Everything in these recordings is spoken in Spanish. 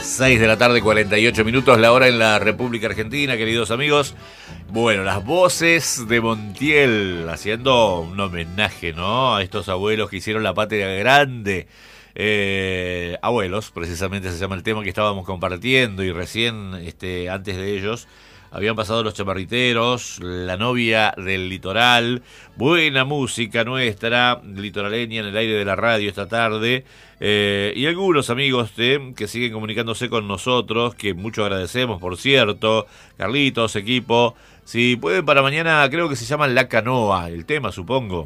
6 de la tarde, 48 minutos, la hora en la República Argentina, queridos amigos. Bueno, las voces de Montiel haciendo un homenaje, ¿no?, a estos abuelos que hicieron la patria grande. Abuelos, precisamente se llama el tema que estábamos compartiendo, y recién, antes de ellos, habían pasado Los Chamarriteros, La Novia del Litoral, buena música nuestra, litoraleña, en el aire de la radio esta tarde, y algunos amigos que siguen comunicándose con nosotros, que mucho agradecemos, por cierto. Carlitos, equipo, si pueden para mañana, creo que se llama La Canoa, el tema, supongo,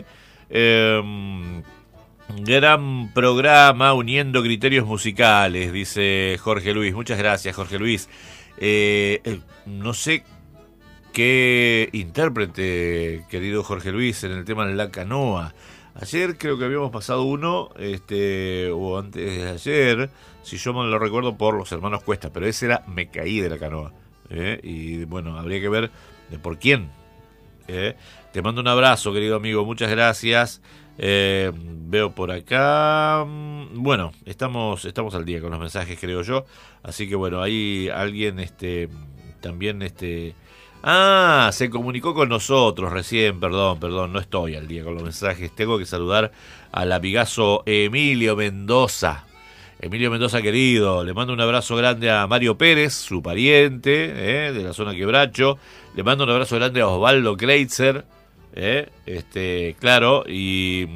gran programa, uniendo criterios musicales, dice Jorge Luis. Muchas gracias, Jorge Luis. No sé qué intérprete, querido Jorge Luis, en el tema de La Canoa. Ayer creo que habíamos pasado uno, o antes de ayer, si yo me lo recuerdo, por los hermanos Cuesta, pero ese era Me Caí de La Canoa. Y bueno, habría que ver de por quién. Te mando un abrazo, querido amigo, muchas gracias. Veo por acá, bueno, estamos al día con los mensajes, creo yo, así que bueno, hay alguien también se comunicó con nosotros recién, perdón, no estoy al día con los mensajes. Tengo que saludar al amigazo Emilio Mendoza, querido, le mando un abrazo grande a Mario Pérez, su pariente, de la zona Quebracho. Le mando un abrazo grande a Osvaldo Kreitzer, claro, y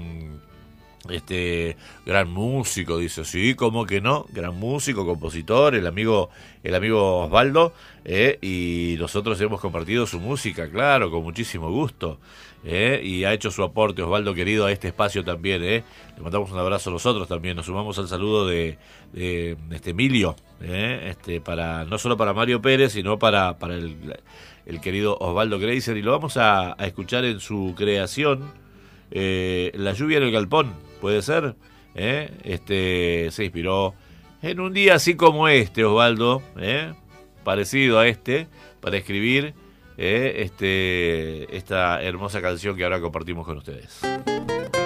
gran músico, dice, sí, cómo que no, gran músico, compositor, el amigo Osvaldo, y nosotros hemos compartido su música, claro, con muchísimo gusto, y ha hecho su aporte, Osvaldo querido, a este espacio también, le mandamos un abrazo a nosotros también, nos sumamos al saludo de Emilio, para, no solo para Mario Pérez, sino para el querido Osvaldo Kreitzer, y lo vamos a escuchar en su creación, La lluvia en el galpón, ¿puede ser? Se inspiró en un día así como Osvaldo, parecido a para escribir esta hermosa canción que ahora compartimos con ustedes.